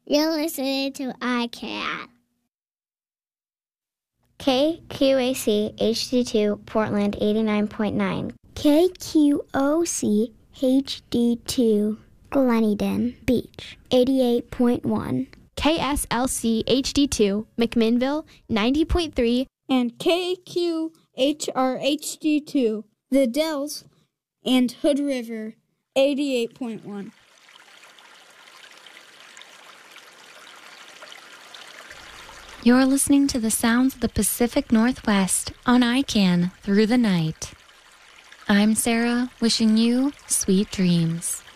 You're listening to iCat. KQAC HD2 Portland 89.9. KQOC HD2 Gleneden Beach 88.1. KSLC HD2 McMinnville 90.3. And KQHR HD2 The Dells and Hood River 88.1. You're listening to the sounds of the Pacific Northwest on ICANN through the night. I'm Sarah, wishing you sweet dreams.